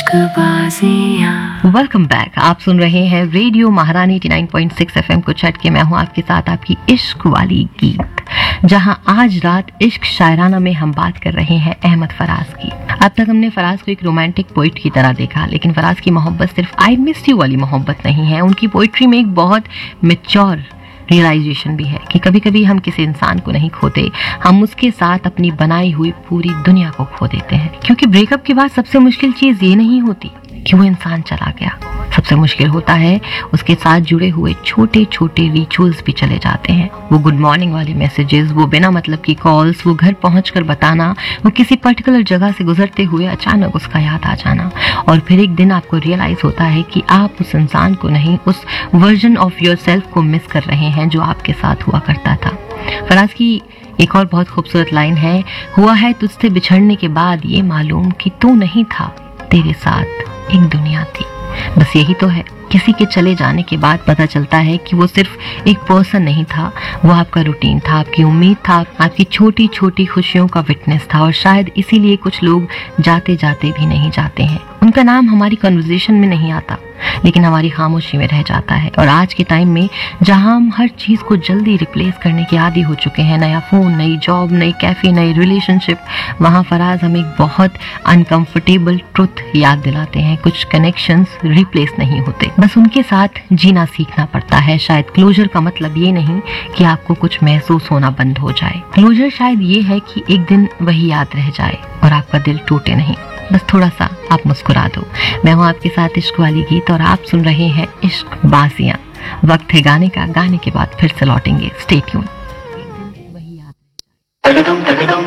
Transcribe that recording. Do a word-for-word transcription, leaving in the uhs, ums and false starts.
इश्कबाज़ियाँ। Welcome back. आप सुन रहे हैं रेडियो महारानी नवासी पॉइंट सिक्स एफएम को छट के। मैं हूं आपके साथ आपकी इश्क वाली गीत, जहां आज रात इश्क शायराना में हम बात कर रहे हैं अहमद फराज की। अब तक हमने फराज को एक रोमांटिक पोइट की तरह देखा, लेकिन फराज की मोहब्बत सिर्फ आई मिस यू वाली मोहब्बत नहीं है। उनकी पोइट्री में एक बहुत मैच्योर रियलाइजेशन भी है कि कभी कभी हम किसी इंसान को नहीं खोते, हम उसके साथ अपनी बनाई हुई पूरी दुनिया को खो देते हैं। क्योंकि ब्रेकअप के बाद सबसे मुश्किल चीज ये नहीं होती कि वो इंसान चला गया, सबसे मुश्किल होता है उसके साथ जुड़े हुए छोटे छोटे रिचुअल्स भी चले जाते हैं। वो गुड मॉर्निंग वाले मैसेजेस, वो बिना मतलब की कॉल्स, वो घर पहुंचकर बताना, वो किसी पर्टिकुलर जगह से गुजरते हुए अचानक उसका याद आ जाना, और फिर एक दिन आपको रियलाइज होता है कि आप उस इंसान को नहीं, उस वर्जन ऑफ योर सेल्फ को मिस कर रहे हैं जो आपके साथ हुआ करता था। फराज की एक और बहुत खूबसूरत लाइन है, हुआ है तुझसे बिछड़ने के बाद ये मालूम कि तू नहीं था, तेरे साथ एक दुनिया थी। बस यही तो है, किसी के चले जाने के बाद पता चलता है कि वो सिर्फ एक पर्सन नहीं था, वो आपका रूटीन था, आपकी उम्मीद था, आपकी छोटी छोटी खुशियों का विटनेस था। और शायद इसीलिए कुछ लोग जाते जाते भी नहीं जाते हैं। उनका नाम हमारी कन्वर्सेशन में नहीं आता, लेकिन हमारी खामोशी में रह जाता है। और आज के टाइम में जहां हम हर चीज को जल्दी रिप्लेस करने के आदी हो चुके हैं, नया फोन, नई जॉब, नई कैफे, नई रिलेशनशिप, वहां फराज हमें एक बहुत अनकंफर्टेबल ट्रुथ याद दिलाते हैं, कुछ कनेक्शंस रिप्लेस नहीं होते, बस उनके साथ जीना सीखना पड़ता है। शायद क्लोजर का मतलब ये नहीं कि आपको कुछ महसूस होना बंद हो जाए, क्लोजर शायद ये है कि एक दिन वही याद रह जाए और आपका दिल टूटे नहीं, बस थोड़ा सा आप मुस्कुरा दो। मैं हूँ आपके साथ इश्क वाली गीत और आप सुन रहे हैं इश्क बाजियां। वक्त है गाने का, गाने के बाद फिर से लौटेंगे। Stay tune.